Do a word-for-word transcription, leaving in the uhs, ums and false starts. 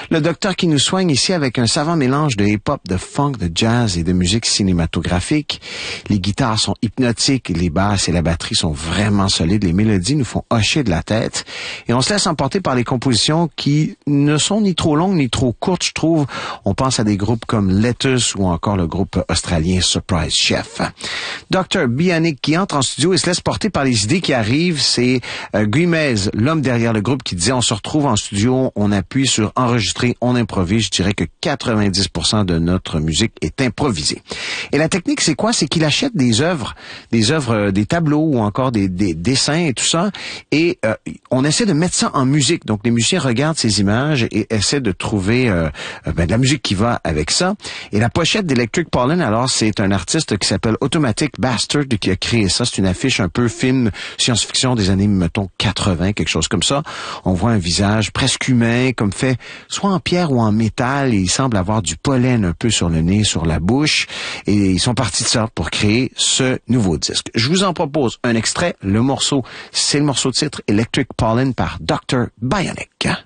Le docteur qui nous soigne ici avec un savant mélange de hip-hop, de funk, de jazz et de musique cinématographique. Les guitares sont hypnotiques, les basses et la batterie sont vraiment solides, les mélodies nous font hocher de la tête et on se laisse emporter par les compositions qui ne sont ni trop longues ni trop courtes, je trouve. On pense à des groupes comme Lettuce ou encore le groupe australien Surprise Chef. docteur Bionic qui entre en studio et se laisse porter par les idées qui arrivent, c'est euh, Guy Mays, l'homme derrière le groupe, qui disait on se retrouve en studio, on appuie sur enregistrer, on improvise. Je dirais que quatre-vingt-dix pour cent de notre musique est improvisée. Et la technique, c'est quoi? C'est qu'il achète des œuvres, des œuvres, euh, des tableaux ou encore des, des dessins et tout ça, et euh, on essaie de mettre ça en musique. Donc les musiciens regardent ces images et essaient de trouver euh, ben, de la musique qui va avec ça. Et la pochette d'Electric Pollen, alors c'est un artiste qui s'appelle Automatic Bastard qui a créé ça. C'est une affiche un peu film science-fiction des années, mettons, quatre-vingts, quelque chose comme ça. On voit un visage presque humain, comme fait soit en pierre ou en métal, et il semble avoir du pollen un peu sur le nez, sur la bouche, et ils sont partis de ça pour créer ce nouveau disque. Je vous en propose un extrait. Le morceau, c'est le morceau de titre Electric Pollen par docteur Bionic.